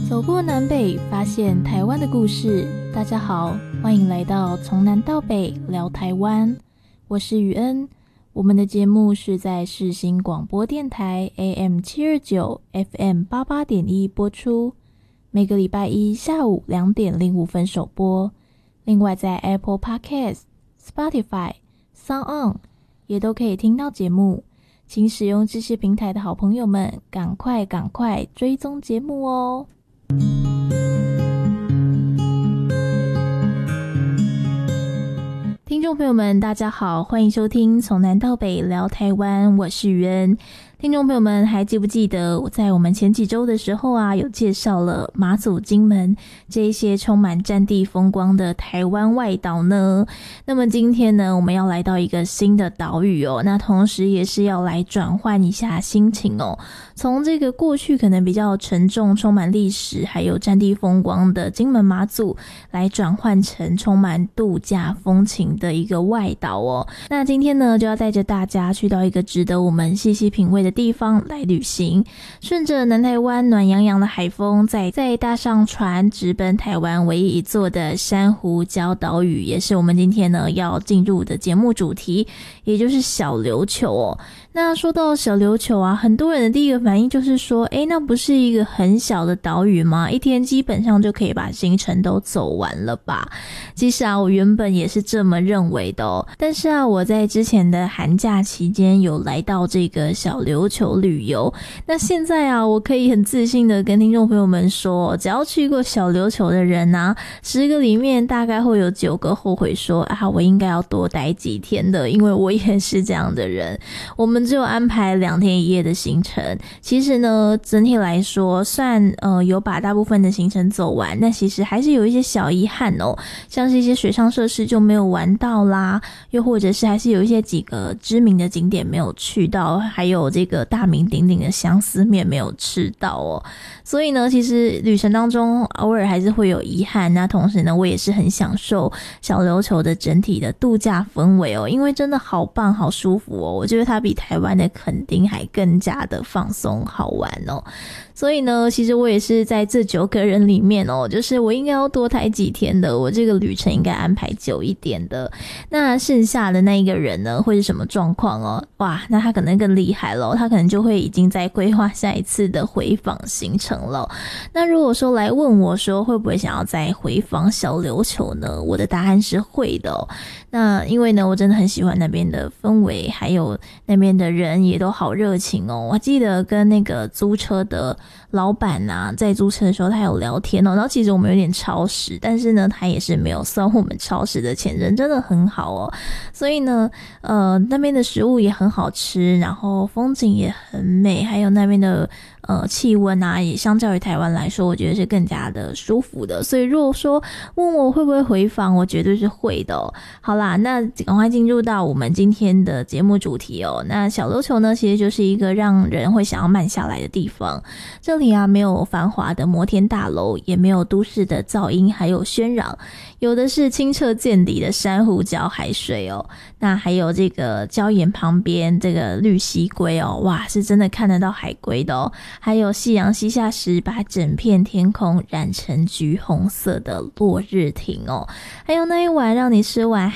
走过南北，发现台湾的故事。大家好，欢迎来到从南到北聊台湾，我是雨恩。我们的节目是在世新广播电台 AM729 FM88.1 播出，每个礼拜一下午2点05分首播。另外在 Apple Podcast、Spotify、SoundOn 也都可以听到节目，请使用这些平台的好朋友们赶快追踪节目哦。听众朋友们大家好，欢迎收听从南到北聊台湾，我是雨恩。听众朋友们还记不记得我在我们前几周的时候有介绍了马祖、金门这一些充满战地风光的台湾外岛呢？那么今天呢，我们要来到一个新的岛屿哦，那同时也是要来转换一下心情哦，从这个过去可能比较沉重、充满历史还有战地风光的金门马祖，来转换成充满度假风情的一个外岛哦。那今天呢，就要带着大家去到一个值得我们细细品味的地方来旅行，顺着南台湾暖洋洋的海风，再搭上船直奔台湾唯一一座的珊瑚礁岛屿，也是我们今天呢要进入的节目主题，也就是小琉球哦。那说到小琉球很多人的第一个反应就是说，那不是一个很小的岛屿吗？一天基本上就可以把行程都走完了吧？其实我原本也是这么认为的哦。但是我在之前的寒假期间有来到这个小琉球旅游，那现在我可以很自信的跟听众朋友们说，只要去过小琉球的人10个里面大概会有9个后悔说我应该要多待几天的，因为我也是这样的人。我们只有安排2天1夜的行程，其实呢整体来说算有把大部分的行程走完，但其实还是有一些小遗憾哦，像是一些水上设施就没有玩到啦，又或者是还是有一些几个知名的景点没有去到，还有这个大名鼎鼎的相思面没有吃到哦。所以呢其实旅程当中偶尔还是会有遗憾，那同时呢我也是很享受小琉球的整体的度假氛围哦，因为真的好棒好舒服哦，我觉得它比台湾的垦丁还更加的放松好玩哦。所以呢其实我也是在这9个人里面哦，就是我应该要多待几天的，我这个旅程应该安排久一点的。那剩下的那一个人呢会是什么状况哦？哇，那他可能更厉害了，他可能就会已经在规划下一次的回访行程了。那如果说来问我说会不会想要再回访小琉球呢，我的答案是会的哦。那因为呢我真的很喜欢那边的氛围，还有那边的人也都好热情哦。我记得跟那个租车的老板在租车的时候他有聊天哦，然后其实我们有点超时，但是呢他也是没有算我们超时的钱，人真的很好哦。所以呢那边的食物也很好吃，然后风景也很美，还有那边的气温也相较于台湾来说我觉得是更加的舒服的。所以如果说问我会不会回访，我绝对是会的哦。好啦，那赶快进入到我们今天的节目主题哦。那小琉球呢其实就是一个让人会想要慢下来的地方，这里没有繁华的摩天大楼，也没有都市的噪音还有喧嚷，有的是清澈见底的珊瑚礁海水哦。那还有这个礁岩旁边这个绿蜥龟哦，哇，是真的看得到海龟的哦。还有夕阳西下时把整片天空染成橘红色的落日亭哦。还有那一碗让你吃完